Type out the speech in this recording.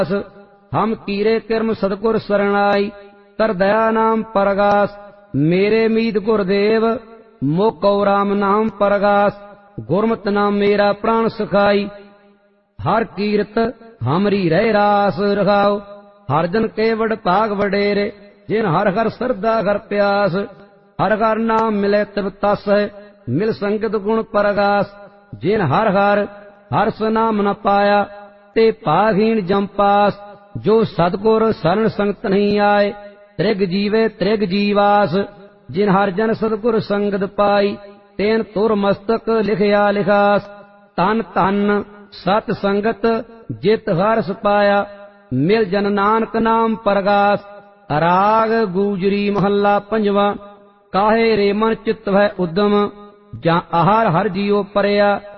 हम कीरे किरम सतगुर सरणाई, कर दया नाम परगास। मेरे मीत गुरदेव, मोको राम नाम परगास। गुरमत नाम मेरा प्राण सखाई, हर कीरत हमरी रह रास रखाओ। हर जन केवड़ भाग वडेरे, जिन हर हर श्रद्धा हर प्यास। हर हर नाम मिले तिब तस, मिल संगत गुण परगास। जिन हर हर हर्ष नाम न पाया, ते भागहीन जमपास। जो सतगुर शरण संगत नहीं आए, त्रिग जीवे त्रिग जीवास। जिन हर जन सतगुर संगत पाई, तेन तुर मस्तक लिखया लिखास। तन तन सत संगत जित हर्ष पाया, मिल जन नानक नाम परगास। राग गूजरी महला पंजवा। काहे रे मन चित है उद्दम, जा आहार हर जियो परया।